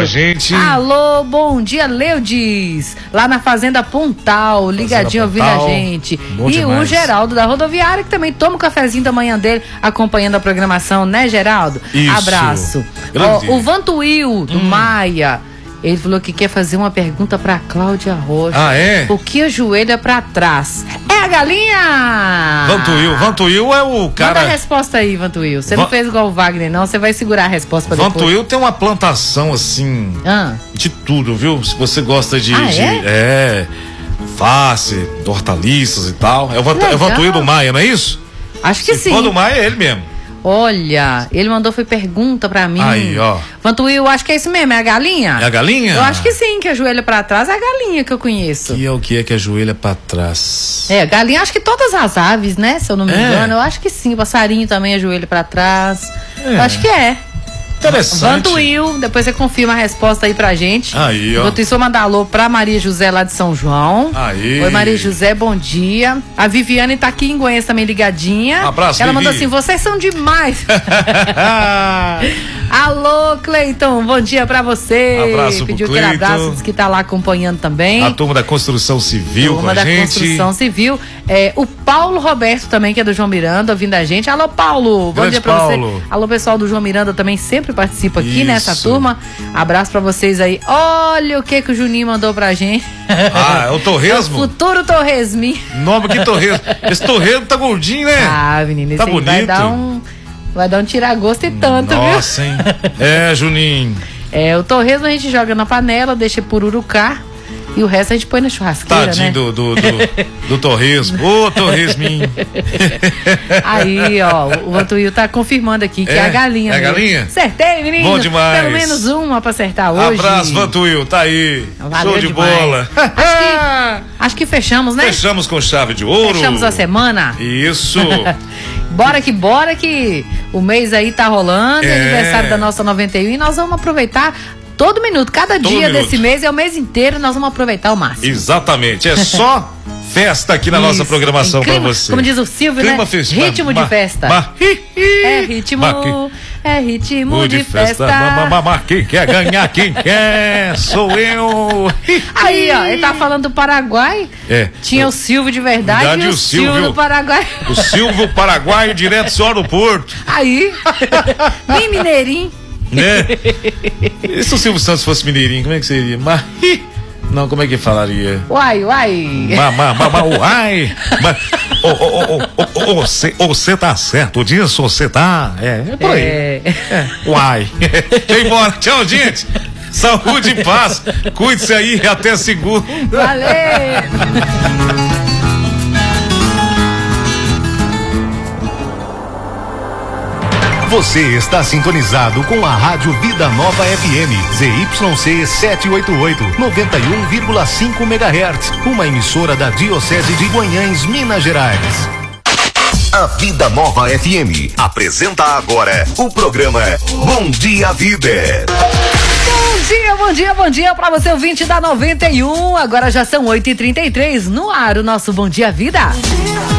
gente. Alô, bom dia, Leudes. Lá na Fazenda Pontal, ligadinho ouvindo a gente. Bom e demais. o Geraldo da rodoviária, que também toma um cafezinho da manhã dele, acompanhando a programação, né, Geraldo? Isso. Abraço. Ó, o Vantuil do Maia. Ele falou que quer fazer uma pergunta pra Cláudia Rocha. Ah, é? Por que o joelho é pra trás? É a galinha! Vantuil é o cara... Manda a resposta aí, Vantuil. Você não fez igual o Wagner, não. Você vai segurar a resposta pra depois. Vantuil tem uma plantação, assim, de tudo, viu? Se você gosta de... alface, hortaliças e tal. É o Vantuil do Maia, não é isso? Acho que sim. Se for do Maia, é ele mesmo. Olha, ele mandou foi pergunta pra mim. Aí, ó. Vantuil, acho que é isso mesmo, é a galinha? É a galinha? Eu acho que sim, que ajoelha pra trás é a galinha que eu conheço. E é o que ajoelha pra trás? É, galinha, acho que todas as aves, né? Se eu não me engano, eu acho que sim. O passarinho também ajoelha pra trás. Eu acho que é. Interessante. Vantuil, depois você confirma a resposta aí pra gente. Aí, ó. Enquanto isso, eu mandar alô pra Maria José lá de São João. Aí. Oi, Maria José, bom dia. A Viviane tá aqui em Goiânia também ligadinha. Abraço, Ela Vivi. mandou assim, vocês são demais. Alô, Cleiton, bom dia pra você. Abraço pro Pediu Cleiton. aquele abraço, disse que tá lá acompanhando também. A turma da construção civil Turma com a da gente. construção civil. O Paulo Roberto também, que é do João Miranda, ouvindo a gente. Alô, Paulo, bom dia pra Paulo. você. Alô, pessoal do João Miranda também sempre participa aqui Isso. nessa turma. Abraço pra vocês aí. Olha o que o Juninho mandou pra gente. Ah, é o torresmo? É o futuro torresminho. Nome que torresmo. Esse torresmo tá gordinho, né? Ah, menino, esse Tá aí bonito. vai dar um tiragosto e tanto, viu? Nossa, hein? É, Juninho. O torresmo a gente joga na panela, deixa pururucar. E o resto a gente põe na churrasqueira, Tadinho né? do torresmo. Ô, torresminho. Aí, ó, o Vantuil tá confirmando aqui que é a galinha. É a mesmo. galinha? Acertei, menino. Bom demais. Pelo menos uma pra acertar hoje. Abraço, Vantuil. Tá aí. Valeu Show de demais. bola. Acho que fechamos, né? Fechamos com chave de ouro. Fechamos a semana. Isso. Bora que o mês aí tá rolando, aniversário da nossa 91, e nós vamos aproveitar todo minuto, cada dia desse mês é o mês inteiro, nós vamos aproveitar ao máximo. Exatamente, é só festa aqui na nossa programação pra você. Como diz o Silvio, clima né? Ritmo de festa. É ritmo de festa. Quem quer ganhar, quem quer, sou eu. Aí, ó, ele tá falando do Paraguai. Tinha o Silvio de verdade e o Silvio do Paraguai. O Silvio Paraguai direto do aeroporto. Aí, bem mineirinho. Né? E se o Silvio Santos fosse mineirinho, como é que seria? Não, como é que falaria? Uai. Uai. Você tá certo disso? Você tá? É por aí. Uai. Deixa eu ir embora. Tchau, gente. Saúde e paz. Cuide-se aí até segunda. Valeu. Você está sintonizado com a Rádio Vida Nova FM, ZYC 788, 91,5 MHz, uma emissora da Diocese de Guanhães, Minas Gerais. A Vida Nova FM apresenta agora o programa Bom Dia Vida. Bom dia pra você, ouvinte da 91. Agora já são 8h33, no ar o nosso Bom Dia Vida.